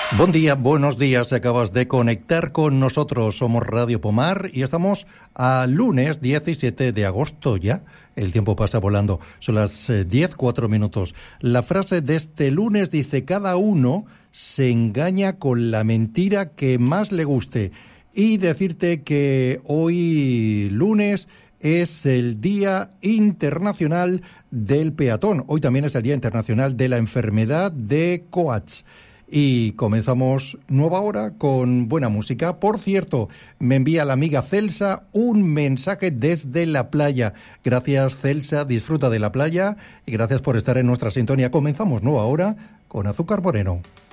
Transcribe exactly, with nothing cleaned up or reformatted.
Buen día, buenos días, acabas de conectar con nosotros, somos Radio Pomar y estamos a lunes diecisiete de agosto ya, el tiempo pasa volando, son las diez, cuatro minutos. La frase de este lunes dice: cada uno se engaña con la mentira que más le guste. Y decirte que hoy lunes es el Día Internacional del Peatón, hoy también es el Día Internacional de la Enfermedad de Coats. Y comenzamos nueva hora con buena música. Por cierto, me envía la amiga Celsa un mensaje desde la playa. Gracias, Celsa, disfruta de la playa y gracias por estar en nuestra sintonía. Comenzamos nueva hora con Azúcar Moreno.